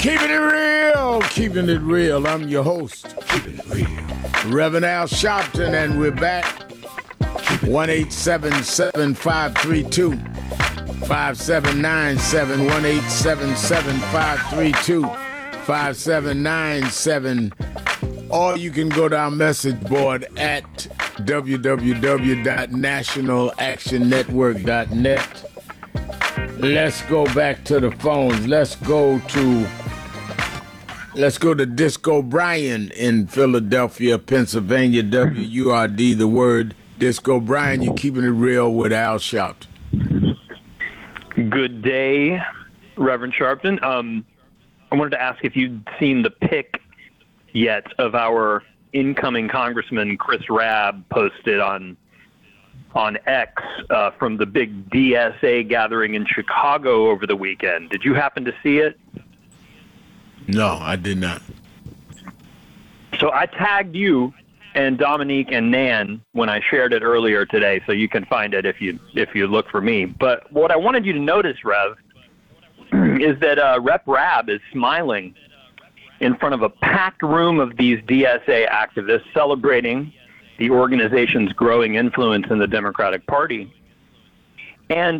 Keeping it real. I'm your host, Reverend Al Sharpton, and we're back. 1-877-532-5797, 1-877-532-5797, or you can go to our message board at www.nationalactionnetwork.net. Let's go back to the phones. Let's go to Disco Brian in Philadelphia, Pennsylvania, WURD, the word. Disco Brian, you're keeping it real with Al Sharpton. Good day, Reverend Sharpton. I wanted to ask if you'd seen the pic yet of our incoming Congressman Chris Rabb posted on X from the big DSA gathering in Chicago over the weekend. Did you happen to see it? No, I did not. So I tagged you and Dominique and Nan when I shared it earlier today, so you can find it if you look for me. But what I wanted you to notice, Rev, is that Rep. Rabb is smiling in front of a packed room of these DSA activists celebrating the organization's growing influence in the Democratic Party. And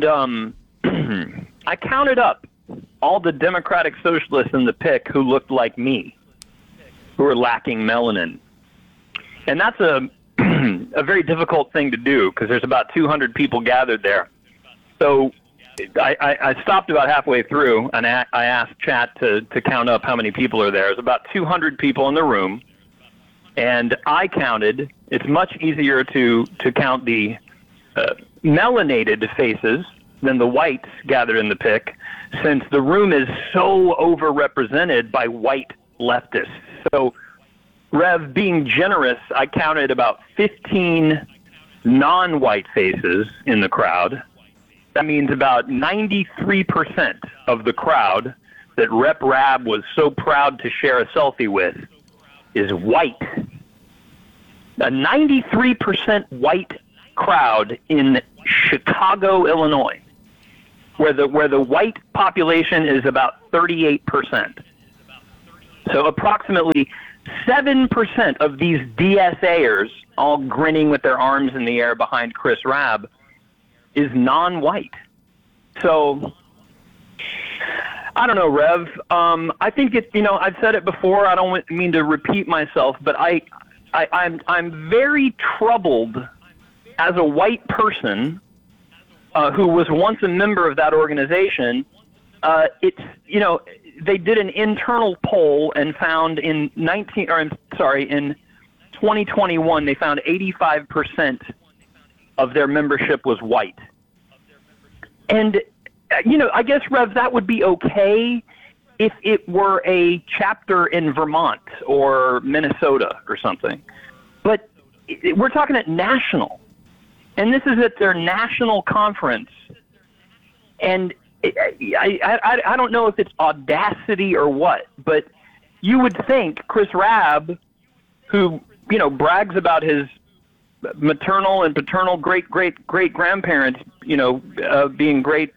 I counted up all the Democratic socialists in the pic who looked like me, who were lacking melanin. And that's a very difficult thing to do because there's about 200 people gathered there. So I stopped about halfway through and I asked chat to count up how many people are there. There's about 200 people in the room. And I counted, it's much easier to count the melanated faces than the whites gathered in the pic, since the room is so overrepresented by white leftists. So, Rev, being generous, I counted about 15 non-white faces in the crowd. That means about 93% of the crowd that Rep. Rabb was so proud to share a selfie with is white. A 93% white crowd in Chicago, Illinois, where the white population is about 38%. So approximately 7% of these DSAers, all grinning with their arms in the air behind Chris Rabb, is non-white. So I don't know, Rev. I think I've said it before. I don't mean to repeat myself, but I'm very troubled as a white person who was once a member of that organization. They did an internal poll and found in 2021 they found 85% of their membership was white. And I guess, Rev, that would be okay if it were a chapter in Vermont or Minnesota or something. But we're talking at national. And this is at their national conference. And I don't know if it's audacity or what, but you would think Chris Rabb, who, brags about his maternal and paternal great-great-great-grandparents, being great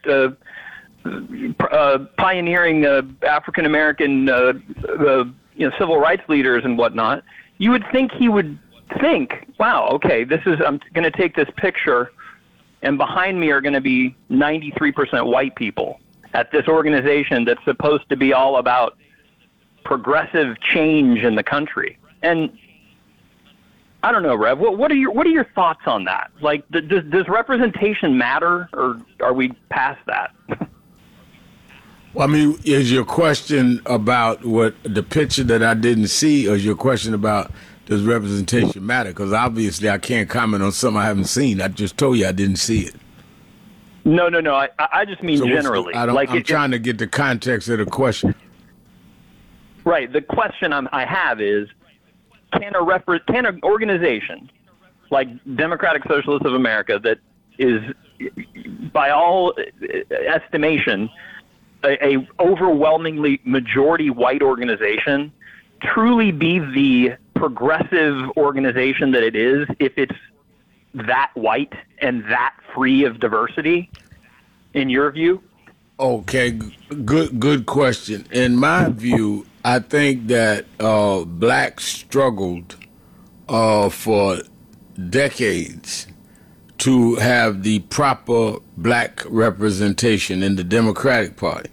pioneering African-American civil rights leaders and whatnot, you would think he would think, wow, okay, I'm going to take this picture and behind me are going to be 93% white people at this organization that's supposed to be all about progressive change in the country. And I don't know, Rev, what are your thoughts on that? Like, does representation matter, or are we past that? Well, I mean, is your question about what the picture that I didn't see, or is your question about does representation matter? Because obviously I can't comment on something I haven't seen. I just told you I didn't see it. No. I just mean generally. I'm trying to get the context of the question. Right. The question I have is, can an organization like Democratic Socialists of America, that is, by all estimation, a overwhelmingly majority white organization, truly be the progressive organization that it is if it's that white and that free of diversity, in your view? Okay, good question. In my view, I think that blacks struggled for decades to have the proper black representation in the Democratic Party,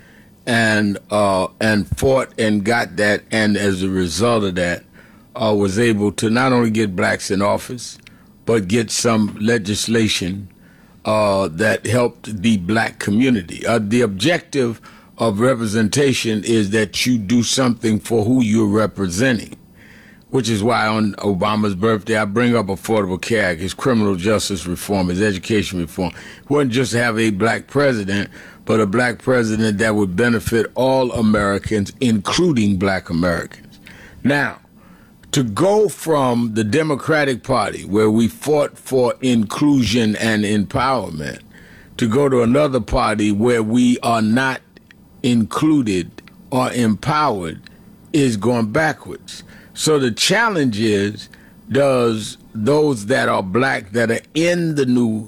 and fought and got that, and as a result of that, was able to not only get blacks in office, but get some legislation that helped the black community. The objective of representation is that you do something for who you're representing, which is why on Obama's birthday I bring up Affordable Care Act, his criminal justice reform, his education reform. It wasn't just to have a black president, but a black president that would benefit all Americans, including black Americans. Now, to go from the Democratic Party, where we fought for inclusion and empowerment, to go to another party where we are not included or empowered, is going backwards. So the challenge is, does those that are black that are in the new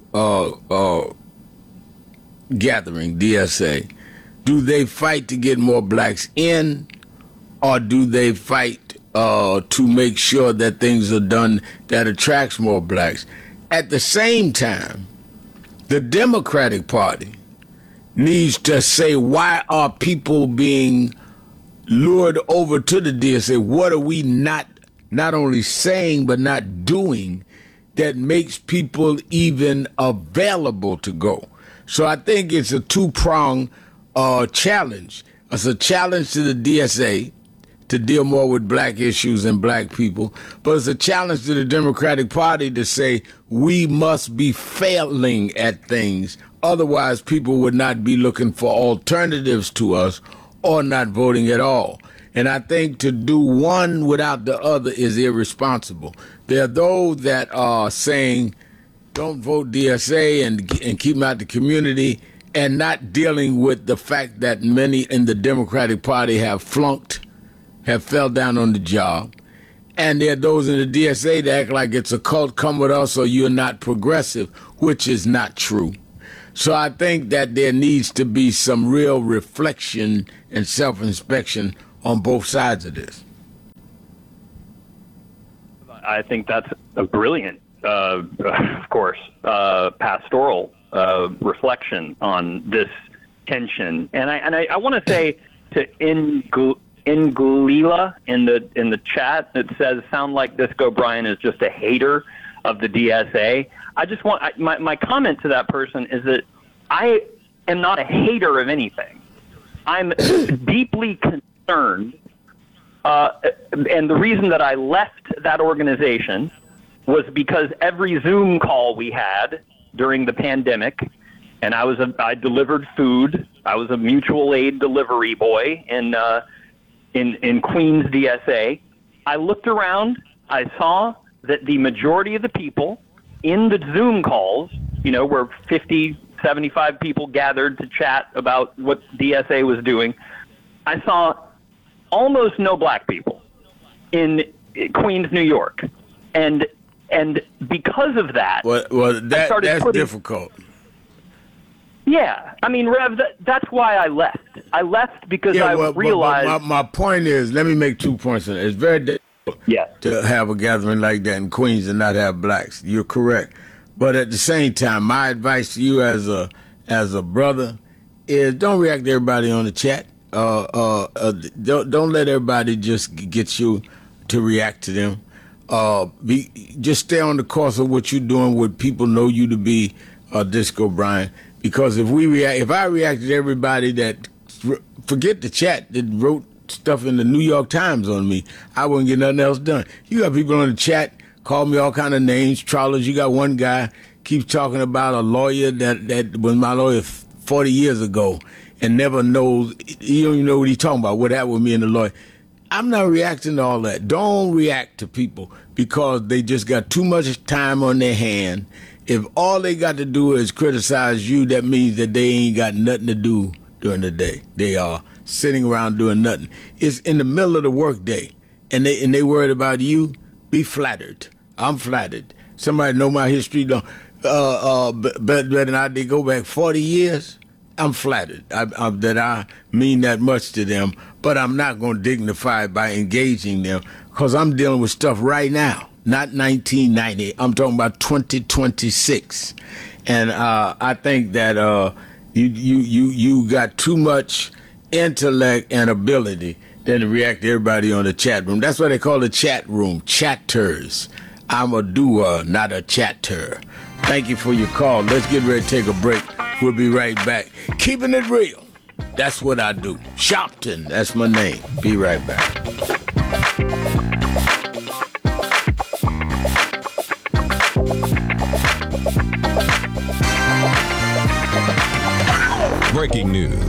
gathering, DSA, do they fight to get more blacks in, or do they fight to make sure that things are done that attracts more blacks? At the same time, the Democratic Party needs to say, why are people being lured over to the DSA? What are we not only saying but not doing that makes people even available to go? So I think it's a two-pronged challenge. It's a challenge to the DSA to deal more with black issues and black people, but it's a challenge to the Democratic Party to say we must be failing at things, otherwise people would not be looking for alternatives to us or not voting at all. And I think to do one without the other is irresponsible. There are those that are saying don't vote DSA and keep them out the community, and not dealing with the fact that many in the Democratic Party have flunked, have fell down on the job. And there are those in the DSA that act like it's a cult, come with us or you're not progressive, which is not true. So I think that there needs to be some real reflection and self-inspection on both sides of this. I think that's a brilliant, of course, pastoral reflection on this tension. And I want to say to Ngulila in the chat that says, sound like Disco Brian is just a hater of the DSA. I just want my comment to that person is that I am not a hater of anything. I'm deeply concerned, and the reason that I left that organization was because every Zoom call we had during the pandemic, and I delivered food. I was a mutual aid delivery boy in Queens DSA. I looked around, I saw that the majority of the people in the Zoom calls, where 50, 75 people gathered to chat about what DSA was doing, I saw almost no black people in Queens, New York. And because of that, that's difficult. Yeah, I mean, Rev, that's why I left. I left because I realized. But my point is, let me make 2 points on it. It's very difficult to have a gathering like that in Queens and not have blacks. You're correct. But at the same time, my advice to you as a brother is don't react to everybody on the chat. Don't let everybody just get you to react to them. Just stay on the course of what you're doing, what people know you to be, Disco Brian. Because if I reacted to everybody that, forget the chat, that wrote stuff in the New York Times on me, I wouldn't get nothing else done. You got people on the chat call me all kind of names, trawlers. You got one guy keeps talking about a lawyer that was my lawyer 40 years ago and never knows, he don't even know what he's talking about, what happened with me and the lawyer. I'm not reacting to all that. Don't react to people because they just got too much time on their hand. If all they got to do is criticize you, that means that they ain't got nothing to do during the day. They are sitting around doing nothing. It's in the middle of the workday, and they worried about you. Be flattered. I'm flattered. Somebody know my history. Better than I did. Go back 40 years. I'm flattered that I mean that much to them, but I'm not going to dignify it by engaging them because I'm dealing with stuff right now, not 1990. I'm talking about 2026. And I think that you got too much intellect and ability than to react to everybody on the chat room. That's why they call the chat room chatters. I'm a doer, not a chatter. Thank you for your call. Let's get ready to take a break. We'll be right back. Keeping it real. That's what I do. Shopton, that's my name. Be right back. Breaking news.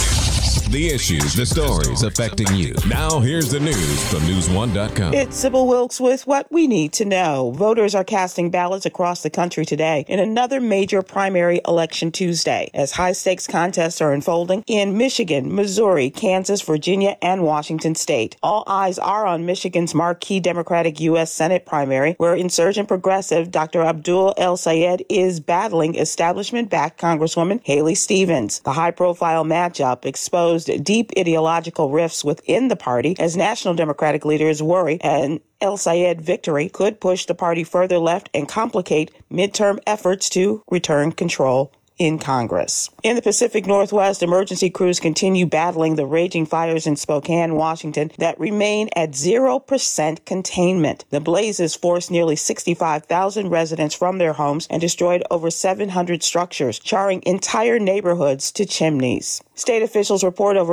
The issues, the stories affecting you. Now, here's the news from News1.com. It's Sybil Wilkes with what we need to know. Voters are casting ballots across the country today in another major primary election Tuesday as high-stakes contests are unfolding in Michigan, Missouri, Kansas, Virginia, and Washington state. All eyes are on Michigan's marquee Democratic U.S. Senate primary, where insurgent progressive Dr. Abdul El-Sayed is battling establishment-backed Congresswoman Haley Stevens. The high-profile matchup exposed deep ideological rifts within the party as national Democratic leaders worry an El-Sayed victory could push the party further left and complicate midterm efforts to return control in Congress. In the Pacific Northwest, emergency crews continue battling the raging fires in Spokane, Washington that remain at 0% containment. The blazes forced nearly 65,000 residents from their homes and destroyed over 700 structures, charring entire neighborhoods to chimneys. State officials report over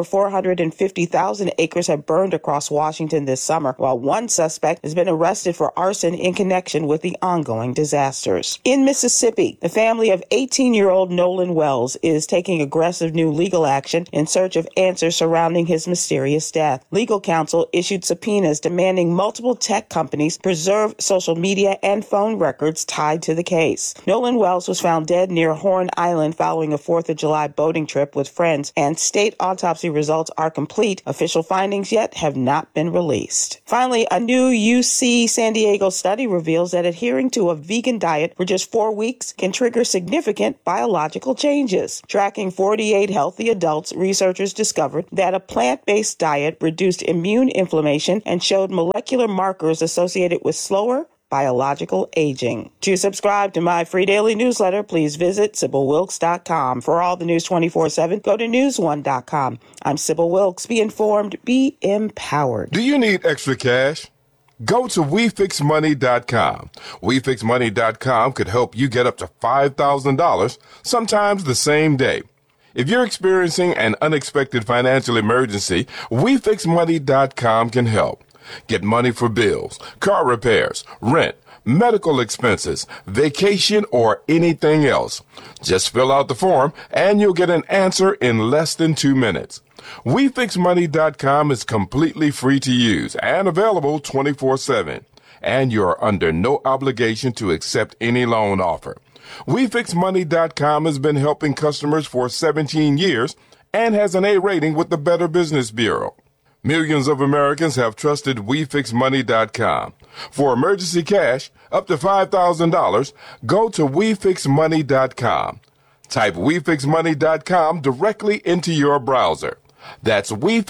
450,000 acres have burned across Washington this summer, while one suspect has been arrested for arson in connection with the ongoing disasters. In Mississippi, the family of 18-year-old Nolan Wells is taking aggressive new legal action in search of answers surrounding his mysterious death. Legal counsel issued subpoenas demanding multiple tech companies preserve social media and phone records tied to the case. Nolan Wells was found dead near Horn Island following a 4th of July boating trip with friends, and state autopsy results are complete. Official findings yet have not been released. Finally, a new UC San Diego study reveals that adhering to a vegan diet for just 4 weeks can trigger significant biological changes. Tracking 48 healthy adults, researchers discovered that a plant-based diet reduced immune inflammation and showed molecular markers associated with slower biological aging. To subscribe to my free daily newsletter, please visit SybilWilkes.com. For all the news 24/7, go to News1.com. I'm Sybil Wilkes. Be informed, be empowered. Do you need extra cash? Go to WeFixMoney.com. WeFixMoney.com could help you get up to $5,000, sometimes the same day. If you're experiencing an unexpected financial emergency, WeFixMoney.com can help. Get money for bills, car repairs, rent, medical expenses, vacation, or anything else. Just fill out the form and you'll get an answer in less than 2 minutes. WeFixMoney.com is completely free to use and available 24/7. And you're under no obligation to accept any loan offer. WeFixMoney.com has been helping customers for 17 years and has an A rating with the Better Business Bureau. Millions of Americans have trusted WeFixMoney.com. For emergency cash, up to $5,000, go to WeFixMoney.com. Type WeFixMoney.com directly into your browser. That's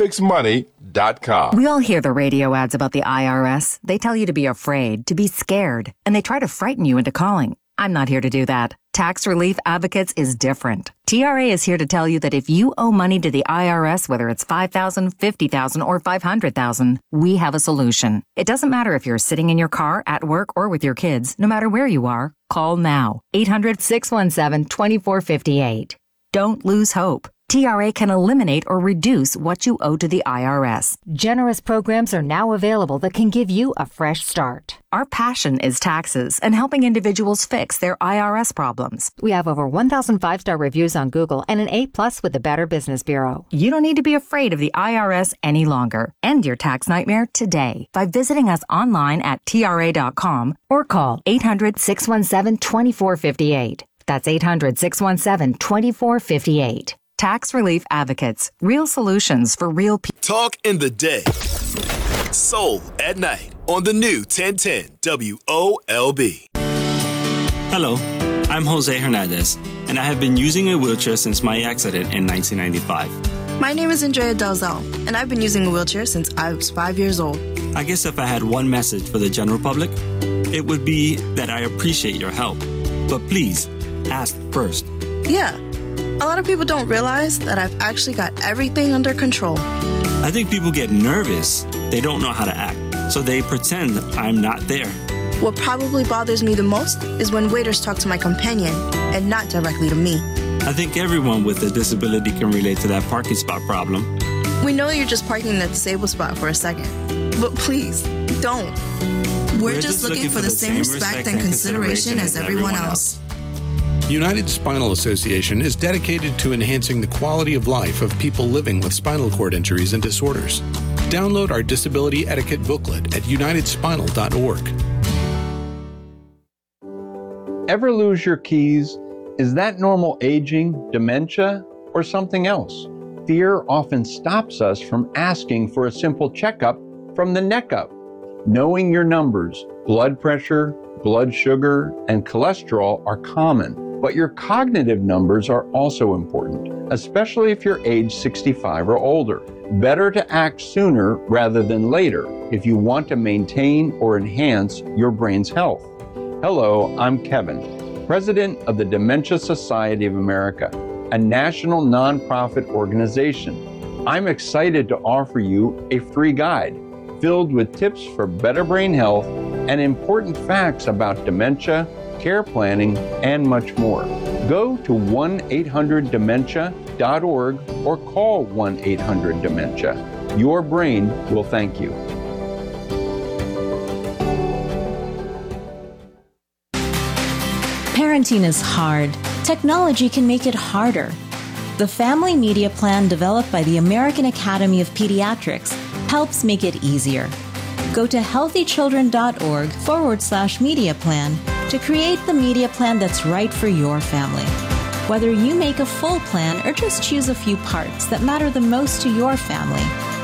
WeFixMoney.com. We all hear the radio ads about the IRS. They tell you to be afraid, to be scared, and they try to frighten you into calling. I'm not here to do that. Tax Relief Advocates is different. TRA is here to tell you that if you owe money to the IRS, whether it's $5,000, $50,000, or $500,000, we have a solution. It doesn't matter if you're sitting in your car, at work, or with your kids. No matter where you are, call now. 800-617-2458. Don't lose hope. TRA can eliminate or reduce what you owe to the IRS. Generous programs are now available that can give you a fresh start. Our passion is taxes and helping individuals fix their IRS problems. We have over 1,000 5-star reviews on Google and an A+ with the Better Business Bureau. You don't need to be afraid of the IRS any longer. End your tax nightmare today by visiting us online at TRA.com or call 800-617-2458. That's 800-617-2458. Tax Relief Advocates. Real solutions for real people. Talk in the day. Soul at night on the new 1010 WOLB. Hello, I'm Jose Hernandez, and I have been using a wheelchair since my accident in 1995. My name is Andrea Dalzell, and I've been using a wheelchair since I was 5 years old. I guess if I had one message for the general public, it would be that I appreciate your help. But please, ask first. Yeah, a lot of people don't realize that I've actually got everything under control. I think people get nervous. They don't know how to act, so they pretend I'm not there. What probably bothers me the most is when waiters talk to my companion and not directly to me. I think everyone with a disability can relate to that parking spot problem. We know you're just parking in the disabled spot for a second, but please, don't. We're just looking for the same respect and consideration as everyone else. United Spinal Association is dedicated to enhancing the quality of life of people living with spinal cord injuries and disorders. Download our disability etiquette booklet at unitedspinal.org. Ever lose your keys? Is that normal aging, dementia, or something else? Fear often stops us from asking for a simple checkup from the neck up. Knowing your numbers, blood pressure, blood sugar, and cholesterol are common, but your cognitive numbers are also important, especially if you're age 65 or older. Better to act sooner rather than later if you want to maintain or enhance your brain's health. Hello, I'm Kevin, President of the Dementia Society of America, a national nonprofit organization. I'm excited to offer you a free guide filled with tips for better brain health and important facts about dementia, care planning, and much more. Go to 1-800-DEMENTIA.org or call 1-800-DEMENTIA. Your brain will thank you. Parenting is hard. Technology can make it harder. The Family Media Plan developed by the American Academy of Pediatrics helps make it easier. Go to healthychildren.org/media plan to create the media plan that's right for your family. Whether you make a full plan or just choose a few parts that matter the most to your family,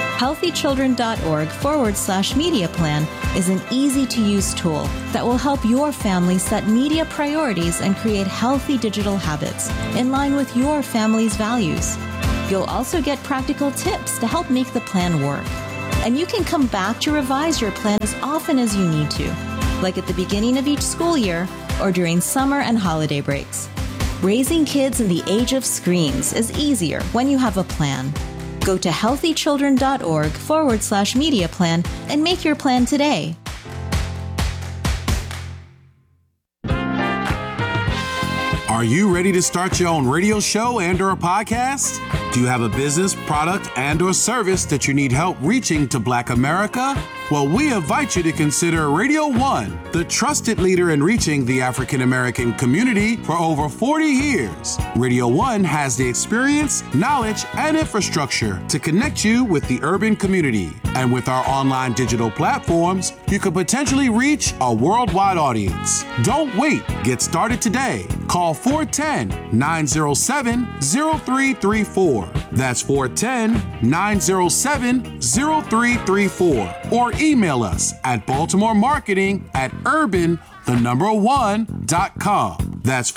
healthychildren.org/media plan is an easy-to-use tool that will help your family set media priorities and create healthy digital habits in line with your family's values. You'll also get practical tips to help make the plan work. And you can come back to revise your plan as often as you need to, like at the beginning of each school year or during summer and holiday breaks. Raising kids in the age of screens is easier when you have a plan. Go to healthychildren.org/media plan and make your plan today. Are you ready to start your own radio show and/or a podcast? Do you have a business, product, and/or service that you need help reaching to Black America? Well, we invite you to consider Radio One, the trusted leader in reaching the African American community for over 40 years. Radio One has the experience, knowledge, and infrastructure to connect you with the urban community. And with our online digital platforms, you could potentially reach a worldwide audience. Don't wait. Get started today. Call 410-907-0334. That's 410-907-0334. Or email us at baltimoremarketing@urban1.com. That's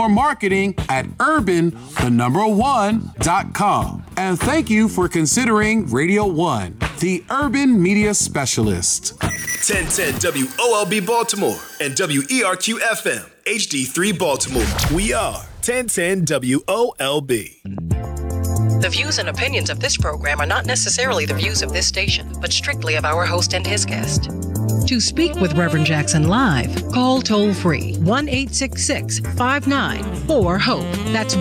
baltimoremarketing@urban1.com. And thank you for considering Radio One, the urban media specialist. 1010 WOLB Baltimore and WERQ FM HD3 Baltimore. We are 1010 WOLB. The views and opinions of this program are not necessarily the views of this station, but strictly of our host and his guest. To speak with Reverend Jackson live, call toll-free 1-866-594-HOPE. That's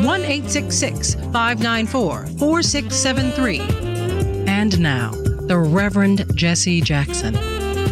1-866-594-4673. And now, the Reverend Jesse Jackson.